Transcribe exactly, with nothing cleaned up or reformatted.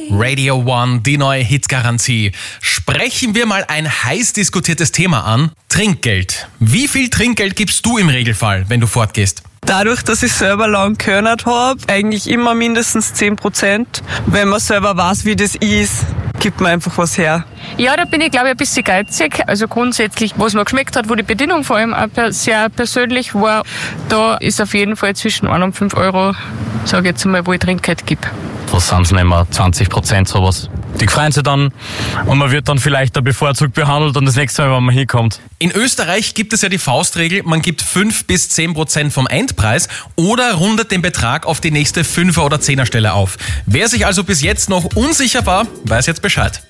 Radio One, die neue Hitgarantie. Sprechen wir mal ein heiß diskutiertes Thema an. Trinkgeld. Wie viel Trinkgeld gibst du im Regelfall, wenn du fortgehst? Dadurch, dass ich selber lang gehört habe, eigentlich immer mindestens zehn Prozent. Wenn man selber weiß, wie das ist, gibt man einfach was her. Ja, da bin ich, glaube ich, ein bisschen geizig. Also grundsätzlich, was mir geschmeckt hat, wo die Bedienung vor allem auch sehr persönlich war, da ist auf jeden Fall zwischen ein und fünf Euro, sage ich jetzt mal, wo ich Trinkgeld gebe. Was sind es nicht mehr? zwanzig Prozent sowas. Die freuen sich dann und man wird dann vielleicht da bevorzugt behandelt und das nächste Mal, wenn man hinkommt. In Österreich gibt es ja die Faustregel, man gibt fünf bis zehn Prozent vom Endpreis oder rundet den Betrag auf die nächste Fünfer- oder Zehnerstelle auf. Wer sich also bis jetzt noch unsicher war, weiß jetzt Bescheid.